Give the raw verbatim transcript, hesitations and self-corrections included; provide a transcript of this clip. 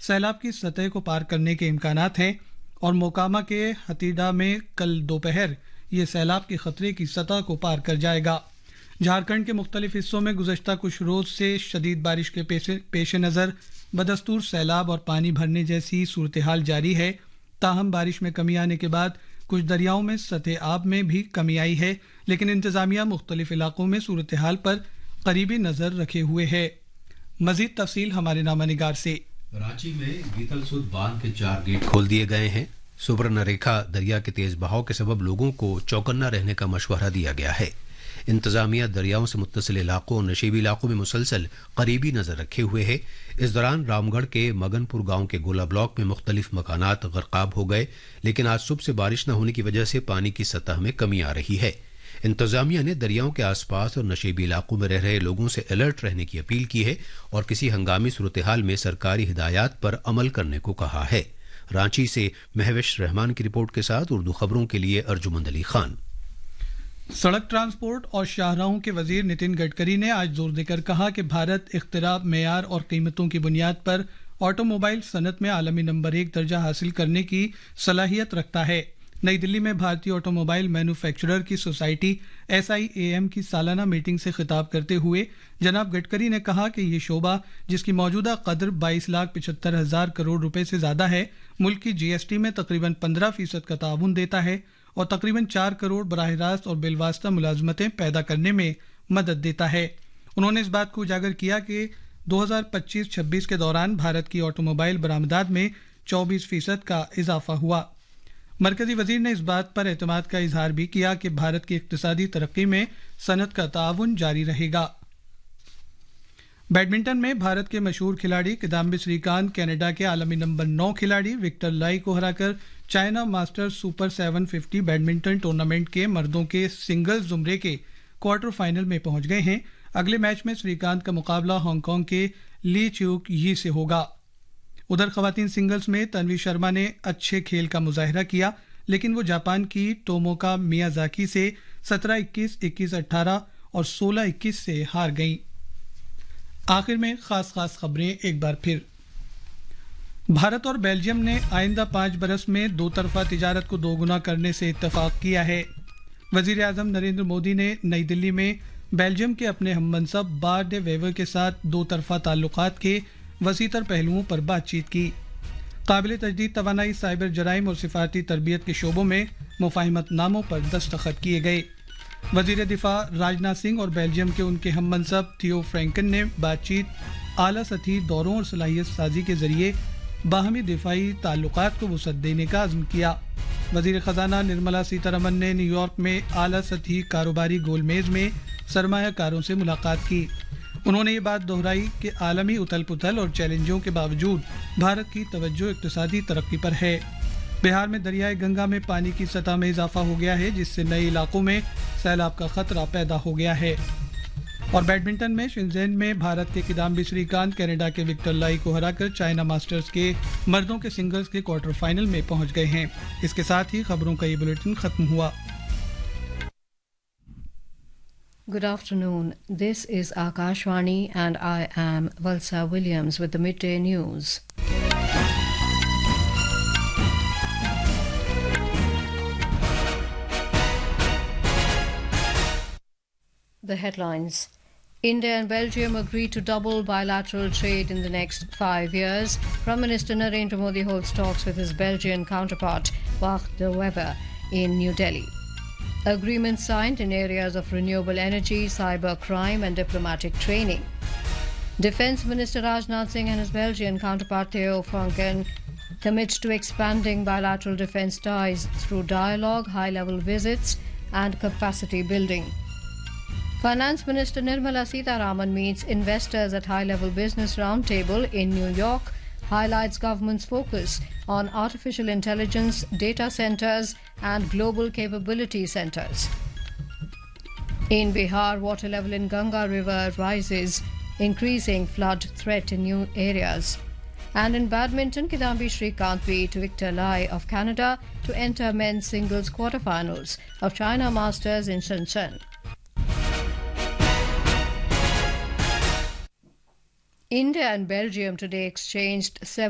सैलाब की सतह को पार करने के इम्कानात हैं और मोकामा के हतीडा में कल दोपहर ये सैलाब के खतरे की सतह को पार कर जाएगा। झारखंड के मुख्तलिफ हिस्सों में गुज़श्ता कुछ रोज से शदीद बारिश के पेश नज़र बदस्तूर सैलाब और पानी भरने जैसी सूरत हाल जारी है। ताहम बारिश में कमी आने के बाद कुछ दरियाओं में सतह आब में भी कमी आई है, लेकिन इंतजामिया मुख्तलिफ इलाकों में सूरत हाल पर करीबी नजर रखे हुए है। मजीद तफसील हमारे नामा निगार से। रांची में बीतल सुद बांध के चार गेट खोल दिए गए हैं। सुबर्णा रेखा दरिया के तेज बहाव के सबब लोगों को चौकन्ना रहने का मशवरा दिया गया है। इंतजामिया दरियाओं से मुत्तसिल इलाकों और नशीबी इलाकों में मुसलसल करीबी नजर रखे हुए है। इस दौरान रामगढ़ के मगनपुर गांव के गोला ब्लॉक में मुख्तलिफ मकानात गर्काब हो गए, लेकिन आज सुबह से बारिश न होने की वजह से पानी की सतह में कमी आ रही है। इंतजामिया ने दरियाओं के आसपास और नशीबी इलाकों में रह रहे लोगों से अलर्ट रहने की अपील की है और किसी हंगामी सूरत हाल में सरकारी हिदायत पर अमल करने को कहा है। रांची से महविश रहमान की रिपोर्ट के साथ उर्दू खबरों के लिए अर्जुमंद अली खान। सड़क ट्रांसपोर्ट और शाहराहों के वजीर नितिन गडकरी ने आज जोर देकर कहा कि भारत इख्तिरा, मेयार और कीमतों की बुनियाद पर ऑटोमोबाइल सनत में आलमी नंबर एक दर्जा हासिल करने की सलाहियत रखता है। नई दिल्ली में भारतीय ऑटोमोबाइल मैन्युफैक्चरर की society S I A M की सालाना मीटिंग से खिताब करते हुए जनाब गडकरी ने कहा कि ये शोबा, जिसकी मौजूदा कदर बाईस लाख पिछहत्तर हजार करोड़ रुपए से ज्यादा है, मुल्क की जी एस टी में तकरीबन पंद्रह फीसद का ताउन देता है और तकरीबन चार करोड़ बराह रास्त और बिलवास्ता मुलाजमतें पैदा करने में मदद देता है। उन्होंने इस बात को उजागर किया कि दो हज़ार पच्चीस छब्बीस के दौरान भारत की ऑटोमोबाइल बरामदात में चौबीस फीसद का इजाफा हुआ। मरकजी वजीर ने इस बात पर एतमाद का इजहार भी किया कि भारत की इक्तिसादी तरक्की में सनत का ताउन जारी रहेगा। बैडमिंटन में भारत के मशहूर खिलाड़ी किदाम्बी श्रीकांत कनाडा के आलमी नंबर नौ खिलाड़ी विक्टर लाई को हराकर China masters super seven fifty badminton tournament के मर्दों के सिंगल्स जुमरे के क्वार्टर फाइनल में पहुंच गए हैं। अगले मैच में श्रीकांत का मुकाबला हांगकांग के ली च्यूक यी से होगा। उधर खवातीन सिंगल्स में तन्वी शर्मा ने अच्छे खेल का मुजाहिरा किया, लेकिन वो जापान की टोमोका मियाजाकी से सत्रह इक्कीस, इक्कीस अठारह और सोलह इक्कीस से हार गईं। आखिर में खास खास खबरें एक बार फिर। भारत और बेल्जियम ने आइंदा पाँच बरस में दो तरफा तिजारत को दोगुना करने से इत्तेफाक किया है। वजीर आजम नरेंद्र मोदी ने नई दिल्ली में बेल्जियम के अपने हममनसब बार डे वेवर के साथ दो तरफा ताल्लुकात के वसीतर पहलुओं पर बातचीत की। काबिल तजदीद तवानाई, साइबर जराइम और सिफारती तरबियत के शोबों में मुफाहिमत नामों पर दस्तखत किए गए। वजीर दिफा राजनाथ सिंह और बेल्जियम के उनके हममनसब थियो फ्रैंकन ने बातचीत, आला सतही दौरों और सलाहियत साजी के जरिए बाहमी दिफाई ताल्लुकात को वसअत देने का अज़्म किया। वजीर खजाना निर्मला सीतारमन ने न्यूयॉर्क में आला सतही कारोबारी गोलमेज में सरमायाकारों से मुलाकात की। उन्होंने ये बात दोहराई कि आलमी उथल पुथल और चैलेंजों के बावजूद भारत की तवज्जो इक्तिसादी तरक्की पर है। बिहार में दरियाए गंगा में पानी की सतह में इजाफा हो गया है, जिससे नए इलाकों में सैलाब का खतरा पैदा हो गया है। और बैडमिंटन में शिनजेन में भारत के किदाम्बी श्रीकांत कनाडा के विक्टर लाई को हराकर चाइना मास्टर्स के मर्दों के सिंगल्स के क्वार्टर फाइनल में पहुंच गए हैं। इसके साथ ही खबरों का ये बुलेटिन खत्म हुआ। Good afternoon. This is Akashwani and I am Valsa Williams with the midday news. The headlines. India and Belgium agreed to double bilateral trade in the next five years. Prime Minister Narendra Modi holds talks with his Belgian counterpart, Wacht de Wever, in New Delhi. Agreements signed in areas of renewable energy, cyber crime and diplomatic training. Defence Minister Rajnath Singh and his Belgian counterpart Theo Franken commit to expanding bilateral defence ties through dialogue, high-level visits and capacity building. Finance Minister Nirmala Sitharaman meets investors at high-level business roundtable in New York, highlights government's focus on artificial intelligence, data centers and global capability centers. In Bihar, water level in Ganga River rises, increasing flood threat in new areas. And in badminton, Kidambi Shrikant beat Victor Lai of Canada to enter men's singles quarterfinals of China Masters in Shenzhen. India and Belgium today exchanged seven